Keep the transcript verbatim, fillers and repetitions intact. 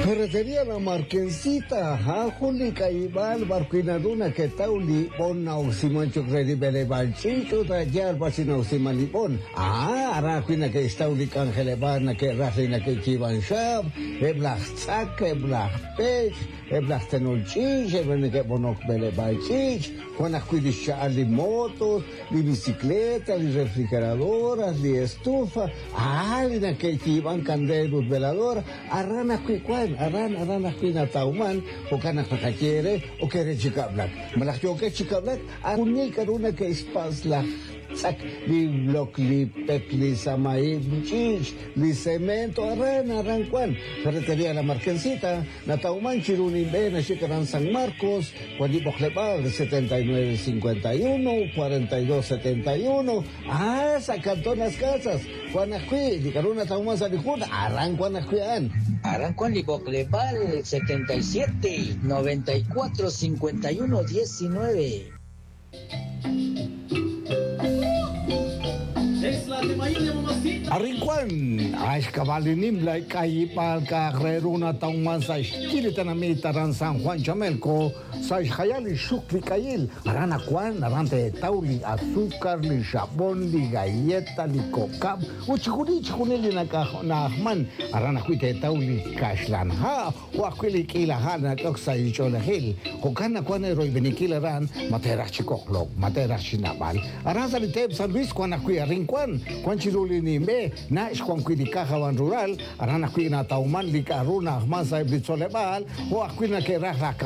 Ferretería La Marquesita, Juli Caibal, Barquinaduna, que tauli, bon nausimancho credi bele balchicho, tajar basinausimalipon. Ah, arapina que estauli cangelebana, que rafina que chivan shab, eblah tzak, eblah pech, eblah tenolchich, eblah que bonok bele balchich, Juana cuidisha ali motos, li bicicleta, li refrigeradoras, li estufa, ah, li na que chivan candelos veladora, arrana cuicuan, arana, arana cuina tauman, o cana kakachere, o que chica black. Malakyo que chica black, aunil karuna que espas la sak li block li pep li samay chich li cemento arran arran kwan Ferretería La Marquesita na tauman chirunin be na shikaran San Marcos kwadi bokleba setenta y nueve cincuenta y uno cuarenta y dos setenta y uno ah sa Cantón Las Casas kwan akwi di karuna tauman sa likod arran kwan akwian arran kwan li bokleba setenta y siete noventa y cuatro cincuenta y uno diecinueve. Arrinquan, a escabalinim la caipal carreruna tauman sa estilitanamita ran San Juan Chamelco, sa hayali shukli kail, arana kwan, arante tauli azúcar, li chabón, li galleta, li cocab, uchikuni chikunili na kahman, arana kuite tauli kashlan ha, wakwili kila hana koksa icholahil, kokana kwan eroi benikila ran, matera chikoklok, matera chinabal, aranza li teb San Luis kwan akui arrinquan, kwan chiruli ni me, na iskwan kui di kahawan rural, arana kui na tauman li karuna, man sa iblitsolebal, o akui na kerah